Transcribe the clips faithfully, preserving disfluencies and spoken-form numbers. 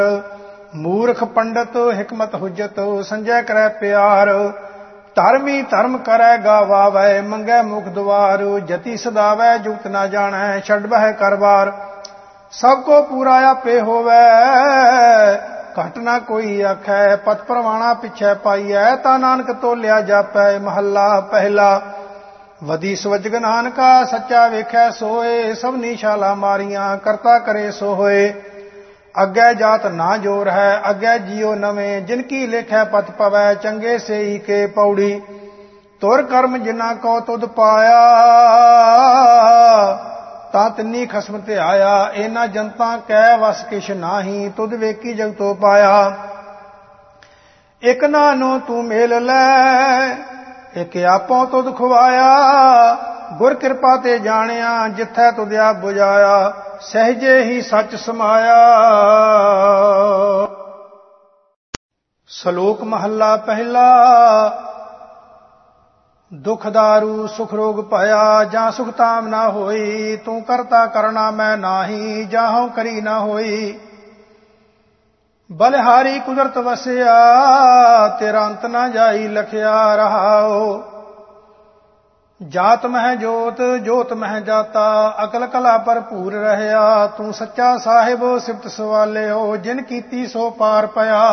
ਮੂਰਖ ਪੰਡਤ ਹਿਕਮਤ ਹੁਜਤ ਸੰਜੈ ਕਰੈ ਪਿਆਰ। ਧਰਮੀ ਧਰਮ ਕਰੈ ਗਾਵਾਵੈ ਮੰਗੈ ਮੁਖ ਦੁਆਰ। ਜਤੀ ਸਦਾਵੈ ਜੁਗਤ ਨਾ ਜਾਣੈ ਛੱਡ ਬਹਿ ਕਰਵਾਰ। ਸਭ ਕੋ ਪੂਰਾ ਆਪੇ ਹੋਵੈ ਘਟ ਨਾ ਕੋਈ ਆਖੈ। ਪਤ ਪ੍ਰਵਾਣਾ ਪਿਛੈ ਪਾਈਐ ਤਾ ਨਾਨਕ ਤੋਲਿਆ ਜਾਪੈ। ਮਹੱਲਾ ਪਹਿਲਾ। ਵਦੀ ਸਵਜਗ ਨਾਨਕਾ ਸੱਚਾ ਵੇਖੈ ਸੋਏ। ਸਭਨੀ ਛਾਲਾ ਮਾਰੀਆਂ ਕਰਤਾ ਕਰੇ ਸੋ ਹੋਏ। ਅੱਗੇ ਜਾਤ ਨਾ ਜੋਰ ਹੈ ਅੱਗੇ ਜੀਓ ਨਵੇਂ। ਜਿਨ ਕੀ ਲੇਖੈ ਪਤ ਪਵੈ ਚੰਗੇ ਸੇਈ ਕੇ ਪੌੜੀ। ਤੁਰ ਕਰਮ ਜਿਨਾ ਕੋ ਤੁਧ ਪਾਇਆ ਤਾਂ ਤਿੰਨੀ ਖਸਮ ਤੇ ਆਇਆ। ਇਹਨਾਂ ਜਨਤਾ ਕੈ ਵਸ ਕਿਛ ਨਾਹੀ ਤੁਧ ਵੇਖੀ ਜਗਤੋ ਪਾਇਆ। ਇਕ ਨਾਨੋ ਤੂੰ ਮੇਲ ਲੈ ਇਕ ਆਪੋਂ ਤੁਧ ਖਵਾਇਆ। ਗੁਰ ਕਿਰਪਾ ਤੇ ਜਾਣਿਆ ਜਿੱਥੈ ਤੁਧ ਆਪ ਬੁਝਾਇਆ। ਸਹਿਜੇ ਹੀ ਸੱਚ ਸਮਾਇਆ। ਸ਼ਲੋਕ ਮਹੱਲਾ ਪਹਿਲਾ। ਦੁਖ ਦਾਰੂ ਸੁਖ ਰੋਗ ਭਇਆ ਜਾਂ ਸੁਖ ਤਾਮ ਨਾ ਹੋਈ। ਤੂੰ ਕਰਤਾ ਕਰਣਾ ਮੈਂ ਨਾਹੀ ਜਾਹੋਂ ਕਰੀ ਨਾ ਹੋਈ। ਬਲਿਹਾਰੀ ਕੁਦਰਤ ਵਸਿਆ ਤੇਰਾ ਅੰਤ ਨਾ ਜਾਈ ਲਖਿਆ ਰਹਾਓ। ਜਾਤ ਮਹਿ ਜੋਤ ਜੋਤ ਮਹਿ ਜਾਤਾ ਅਕਲ ਕਲਾ ਭਰਪੂਰ ਰਹਿਆ। ਤੂੰ ਸੱਚਾ ਸਾਹਿਬ ਸਿਫਤ ਸਵਾਲਿਓ ਜਿਨ ਕੀਤੀ ਸੋ ਪਾਰ ਪਿਆ।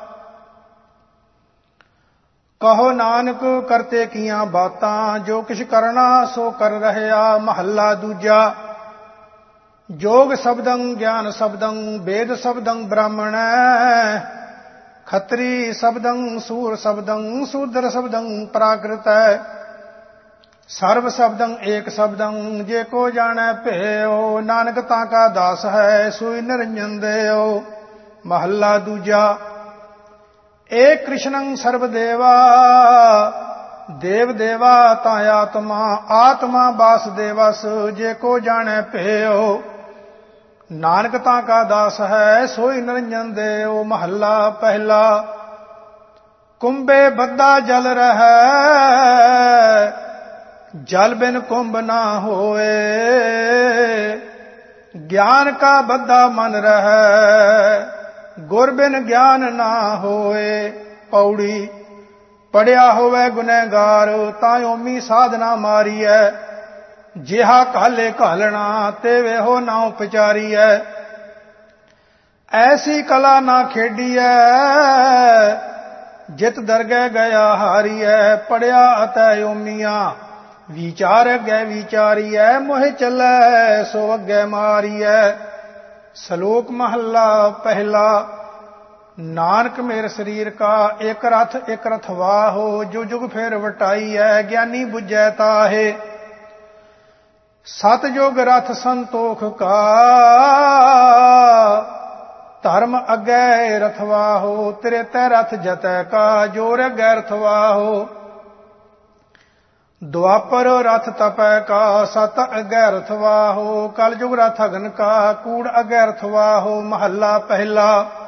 ਕਹੋ ਨਾਨਕ ਕਰਤੇ ਕੀਆਂ ਬਾਤਾਂ ਜੋ ਕਿਛ ਕਰਨਾ ਸੋ ਕਰ ਰਹਿਆ। ਮਹੱਲਾ ਦੂਜਾ। ਜੋਗ ਸ਼ਬਦੰ ਗਿਆਨ ਸ਼ਬਦੰ ਵੇਦ ਸ਼ਬਦੰ ਬ੍ਰਾਹਮਣੈ। ਖੱਤਰੀ ਸ਼ਬਦੰ ਸੂਰ ਸ਼ਬਦੰ ਸ਼ੂਦਰ ਸ਼ਬਦੰ ਪ੍ਰਾਕ੍ਰਿਤੈ। ਸਰਬ ਸ਼ਬਦੰ ਏਕ ਸ਼ਬਦੰ ਜੇ ਕੋ ਜਾਣੈ ਭਇਓ। ਨਾਨਕ ਤਾਂ ਕਾ ਦਾਸ ਹੈ ਸੋਈ ਨਿਰੰਜਨ ਦੇਓ। ਮਹੱਲਾ ਦੂਜਾ। ਏ ਕ੍ਰਿਸ਼ਨੰ ਸਰਬ ਦੇਵਾ ਦੇਵ ਦੇਵਾ ਤਾਂ ਆਤਮਾ ਆਤਮਾ ਬਾਸ ਦੇਵਸ ਜੇ ਕੋ ਜਾਣੈ ਭਇਓ। ਨਾਨਕ ਤਾਂ ਕਾ ਦਾਸ ਹੈ ਸੋਈ ਨਿਰੰਜਨ ਦੇਓ। ਮਹੱਲਾ ਪਹਿਲਾ। ਕੁੰਭੇ ਬੱਧਾ ਜਲ ਰਹੈ ਜਲ ਬਿਨ ਕੁੰਭ ਨਾ ਹੋਏ। ਗਿਆਨ ਕਾ ਬੱਧਾ ਮਨ ਰਹੈ ਗੁਰ ਬਿਨ ਗਿਆਨ ਨਾ ਹੋਏ। ਪੌੜੀ। ਪੜਿਆ ਹੋਵੇ ਗੁਨਹਗਾਰ ਤਾਂ ਓਮੀ ਸਾਧਨਾ ਮਾਰੀਐ। ਜਿਹਾ ਕਾਲੇ ਘਾਲਣਾ ਤੇ ਵੇਹੋ ਨਾ ਉਪਚਾਰੀਐ। ਐਸੀ ਕਲਾ ਨਾ ਖੇਡੀਐ ਜਿਤ ਦਰਗਹਿ ਗਿਆ ਹਾਰੀਐ। ਪੜਿਆ ਅਤੈ ਓਮੀਆਂ ਵਿਚਾਰ ਅੱਗੇ ਵਿਚਾਰੀਐ। ਮੋਹਿ ਚੱਲੈ ਸੋ ਅੱਗੇ ਮਾਰੀਐ। ਸ਼ਲੋਕ ਮਹੱਲਾ ਪਹਿਲਾ। ਨਾਨਕ ਮੇਰ ਸਰੀਰ ਕਾ ਇਕ ਰਥ ਇਕ ਰਥਵਾਹੋ। ਜੋ ਜੁਗ ਫੇਰ ਵਟਾਈਐ ਗਿਆਨੀ ਬੁੱਝੈ ਤਾਹੇ। ਸਤ ਜੁਗ ਰਥ ਸੰਤੋਖ ਕਾ ਧਰਮ ਅੱਗੇ ਰਥਵਾਹੋ। ਤੇਰੇ ਤੈ ਰਥ ਜਤੈ ਕਾ ਜੋਰ ਅੱਗੇ ਰਥਵਾਹੋ। ਦੁਆਪਰ ਰਥ ਤਪੈ ਕਾ ਸਤ ਅੱਗੇ ਰਥਵਾਹੋ। ਕਲ ਜੁਗ ਰਥ ਅਗਨ ਕਾ ਕੂੜ ਅੱਗੇ ਰਥਵਾਹੋ। ਮਹੱਲਾ ਪਹਿਲਾ।